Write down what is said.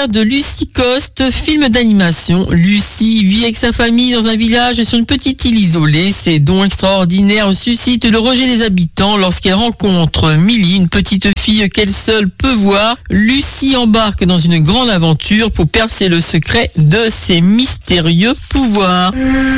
l'univers de Lucie Coste, film d'animation. Lucie vit avec sa famille dans un village sur une petite île isolée. Ses dons extraordinaires suscitent le rejet des habitants lorsqu'elle rencontre Millie, une petite fille qu'elle seule peut voir. Lucie embarque dans une grande aventure pour percer le secret de ses mystérieux pouvoirs.